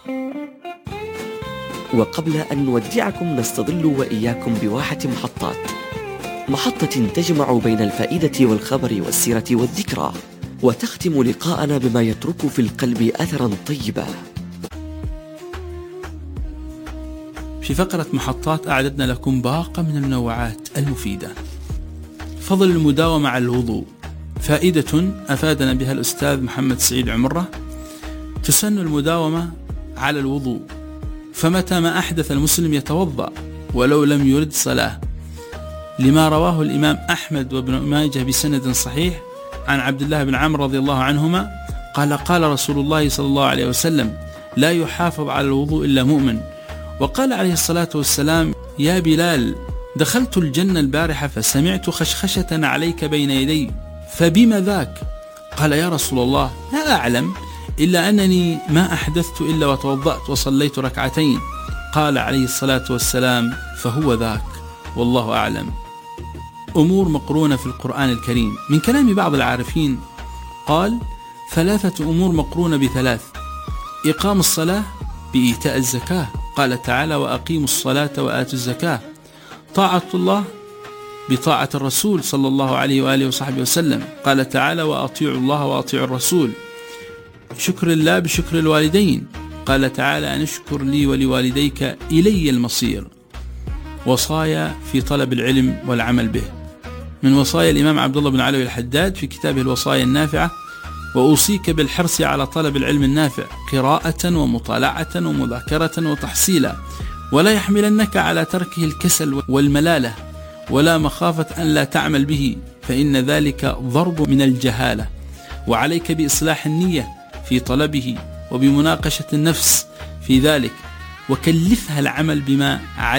وقبل أن نودعكم نستظل وإياكم بواحة محطة تجمع بين الفائدة والخبر والسيرة والذكرى، وتختم لقاءنا بما يترك في القلب أثرا طيبا. في فقرة محطات أعددنا لكم باقة من المنوعات المفيدة. فضل المداومة على الوضوء. فائدة أفادنا بها الأستاذ محمد سعيد عمرة: تسن المداومة على الوضوء، فمتى ما أحدث المسلم يتوضأ ولو لم يرد صلاة، لما رواه الإمام أحمد وابن ماجه بسند صحيح عن عبد الله بن عمرو رضي الله عنهما قال رسول الله صلى الله عليه وسلم: لا يحافظ على الوضوء إلا مؤمن. وقال عليه الصلاة والسلام: يا بلال، دخلت الجنة البارحة فسمعت خشخشة عليك بين يدي، فبما ذاك؟ قال: يا رسول الله، لا أعلم، إلا أنني ما أحدثت إلا وتوضأت وصليت ركعتين. قال عليه الصلاة والسلام: فهو ذاك، والله أعلم. أمور مقرونة في القرآن الكريم. من كلام بعض العارفين قال: 3 أمور مقرونة ب3: إقام الصلاة بإيتاء الزكاة، قال تعالى: وأقيموا الصلاة وآتوا الزكاة. طاعة الله بطاعة الرسول صلى الله عليه وآله وصحبه وسلم، قال تعالى: وأطيعوا الله وأطيعوا الرسول. شكر الله بشكر الوالدين، قال تعالى: أن اشكر لي ولوالديك إلي المصير. وصايا في طلب العلم والعمل به. من وصايا الإمام عبد الله بن علوي الحداد في كتابه الوصايا النافعة: وأوصيك بالحرص على طلب العلم النافع، قراءة ومطالعة ومذاكرة وتحصيلا، ولا يحملنك على تركه الكسل والملالة، ولا مخافة أن لا تعمل به، فإن ذلك ضرب من الجهالة. وعليك بإصلاح النية في طلبه، وبمناقشة النفس في ذلك، وكلفها العمل بما